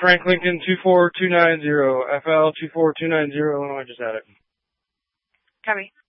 Frank Lincoln 24290, FL 24290, Illinois, just had it. Copy.